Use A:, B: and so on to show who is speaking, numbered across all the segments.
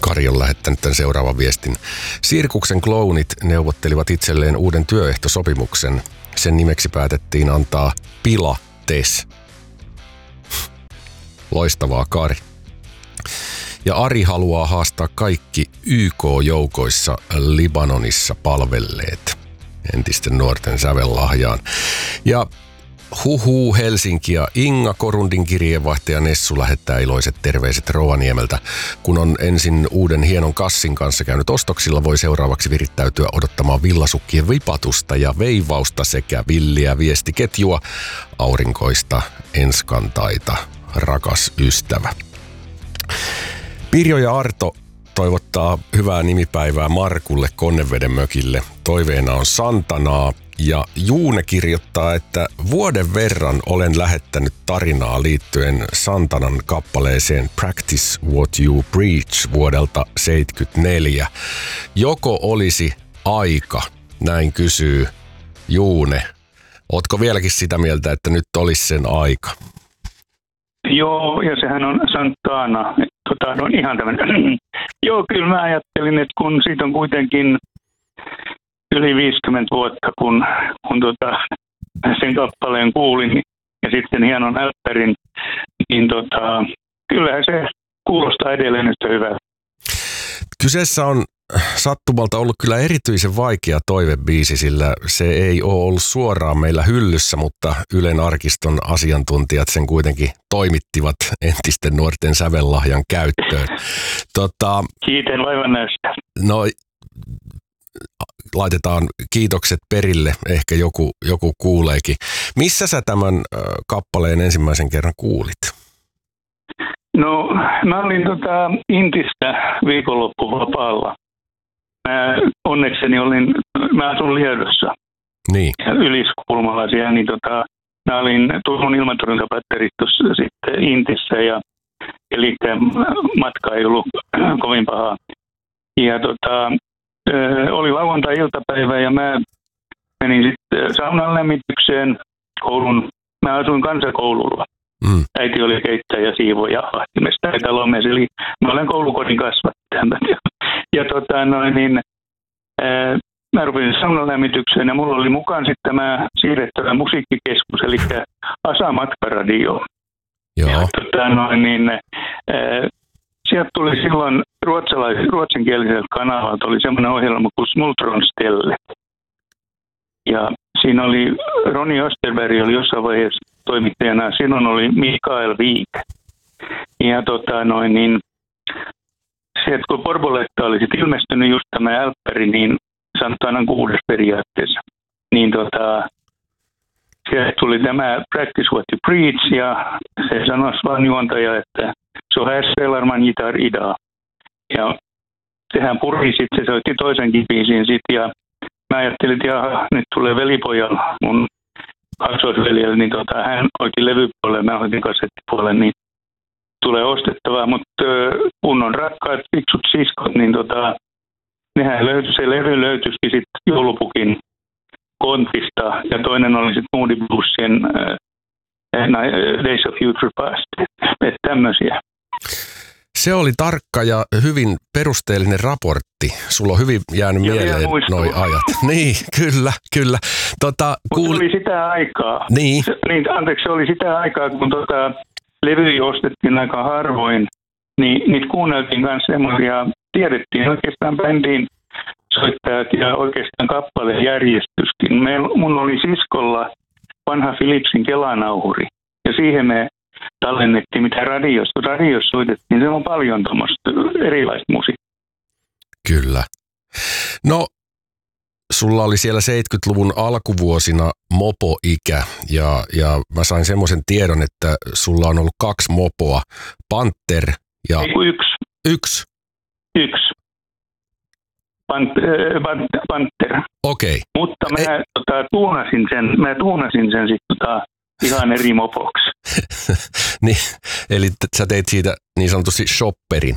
A: Kari on lähettänyt tämän seuraavan viestin. Sirkuksen klounit neuvottelivat itselleen uuden työehtosopimuksen. Sen nimeksi päätettiin antaa Pilates. Loistavaa, Kari. Ja Ari haluaa haastaa kaikki YK-joukoissa Libanonissa palvelleet entisten nuorten sävellahjaan. Ja Helsinki ja Inga, Korundin kirjeenvaihtaja Nessu lähettää iloiset terveiset Rovaniemeltä. Kun on ensin uuden hienon kassin kanssa käynyt ostoksilla, voi seuraavaksi virittäytyä odottamaan villasukkien vipatusta ja veivausta sekä villiä viestiketjua. Aurinkoista enskantaita, rakas ystävä. Pirjo ja Arto toivottaa hyvää nimipäivää Markulle Konneveden mökille. Toiveena on Santanaa. Ja Juune kirjoittaa, että vuoden verran olen lähettänyt tarinaa liittyen Santanan kappaleeseen Practice What You Preach vuodelta 1974. Joko olisi aika, näin kysyy Juune. Ootko vieläkin sitä mieltä, että nyt olisi sen aika?
B: Joo, ja sehän on Santana. On ihan tämmöinen. Joo, kyllä mä ajattelin, että kun siitä on kuitenkin yli 50 vuotta, kun sen kappaleen kuulin ja sitten hienon älppärin, niin kyllähän se kuulostaa edelleen yhtä hyvältä.
A: Kyseessä on sattumalta ollut kyllä erityisen vaikea toivebiisi, sillä se ei ole ollut suoraan meillä hyllyssä, mutta Ylen arkiston asiantuntijat sen kuitenkin toimittivat entisten nuorten sävellahjan käyttöön.
B: Kiitän vaivannäöstä.
A: No, laitetaan kiitokset perille, ehkä joku kuuleekin. Missä sä tämän kappaleen ensimmäisen kerran kuulit?
B: No, mä olin Intistä viikonloppuvapaalla. Onnekseni mä asun Liedossa.
A: Niin.
B: Yliskulmalla siellä, niin mä olin Turun ilmatorjuntapatterit sitten Intissä eli matka ei ollut kovin pahaa. Ja oli lauantai-iltapäivä ja mä menin sitten saunan lämmitykseen mä asuin kansakoululla. Äiti oli keittäjä, siivoja, ahtimesta ja talomies, eli mä olen koulukodin kasvattaja. Ja mä rupesin saunan lämmitykseen ja mulla oli mukaan sitten tämä siirrettävä musiikkikeskus, eli Asa Matkaradio.
A: Joo.
B: Ja sieltä tuli silloin ruotsinkielisellä kanavalta oli semmoinen ohjelma kuin Smultronstelle. Ja siinä oli Roni Österberg oli jossain vaiheessa toimittajana. Silloin oli Mikael Wijk. Ja sieltä kun Porboletta oli sit ilmestynyt just tämä älppäri, niin Santanan 6. periaatteessa. Niin sieltä tuli tämä Practice What You Preach ja se sanoi vaan juontaja, että så här spelar man gitarr idag. Ja sehän puri sitten, se soitti toisenkin biisin sitten ja mä ajattelin, että nyt tulee velipojalla, mun kaksoisveljellä, niin hän hoiti levypuolelle, mä hoitin kasettipuolelle, niin tulee ostettavaa, mutta kun on rakkaat fiksut siskot, niin nehän löytyi, se levy löytyisikin sitten joulupukin kontista ja toinen oli sitten Moody Bluesien Days of Future Past, että tämmöisiä.
A: Se oli tarkka ja hyvin perusteellinen raportti. Sulla on hyvin jäänyt mieleen noi ajat. Niin, kyllä.
B: Mutta oli sitä aikaa.
A: Niin.
B: Se oli sitä aikaa, kun levyjä ostettiin aika harvoin, niin niitä kuunneltiin kanssa semmoisia, tiedettiin oikeastaan bändiin soittajat ja oikeastaan kappaleen järjestyskin. Mun oli siskolla vanha Philipsin kelanauhuri ja siihen me tallennettiin, mitä radiossa soitettiin. Se on paljon tuommoista erilaista musiikkia.
A: Kyllä. No, sulla oli siellä 70-luvun alkuvuosina mopo-ikä ja mä sain semmoisen tiedon, että sulla on ollut 2 mopoa, Panther ja...
B: Ei kun yksi.
A: Yksi?
B: Panther.
A: Okei. Okay.
B: Mutta mä tuunasin sen sitten ihan eri mopoksi.
A: Niin, eli sä teit siitä niin sanotusti shopperin.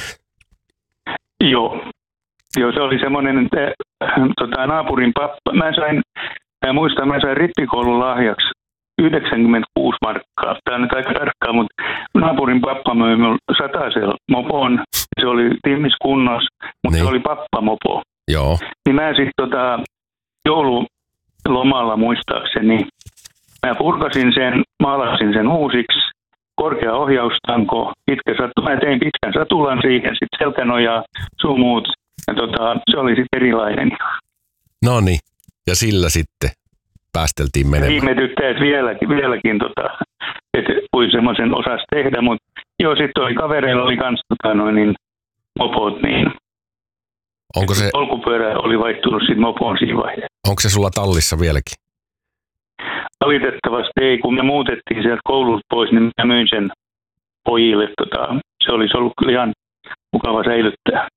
B: Joo, se oli semmoinen, että naapurin pappa, mä sain rippikoulun lahjaksi 96 markkaa. Tämä on nyt aika tarkkaa, mutta naapurin pappa möi minulle 100 mopon. Se oli timmiskunnossa, mutta se oli pappamopo.
A: Joo.
B: Niin mä sitten joululomalla muistaakseni, mä purkasin sen, maalasin sen uusiksi, korkea ohjaustanko, mä tein pitkän satulan siihen, sitten selkänojaa, sumut, ja se oli sitten erilainen.
A: No niin, ja sillä sitten päästeltiin menemään.
B: Ihmetyttää, että vieläkin että kuin semmoisen osasi tehdä, mutta joo, sitten kavereilla oli kans mopot, niin
A: onko se
B: polkupyörä oli vaihtunut sitten mopoon siinä vaiheessa.
A: Onko se sulla tallissa vieläkin?
B: Valitettavasti ei, kun me muutettiin sieltä koululta pois, niin mä myin sen pojille. Se olisi ollut kyllä ihan mukava säilyttää.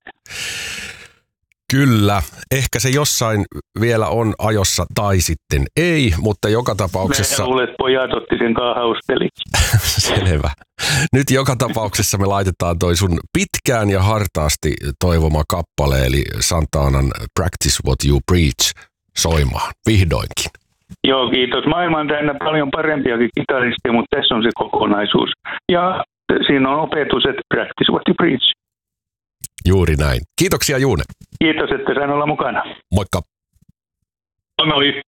A: Kyllä, ehkä se jossain vielä on ajossa tai sitten ei, mutta joka tapauksessa...
B: Mä luulen, että pojat otti sen kaahausteli.
A: Selvä. Nyt joka tapauksessa me laitetaan toi sun pitkään ja hartaasti toivoma kappale, eli Santanan Practice What You Preach soimaan, vihdoinkin.
B: Joo, kiitos. Maailma on täynnä paljon parempiakin kitaristeja, mutta tässä on se kokonaisuus. Ja siinä on opetus, että Practice What You Preach.
A: Juuri näin. Kiitoksia, Juune.
B: Kiitos, että sain olla mukana.
A: Moikka.
B: Moi.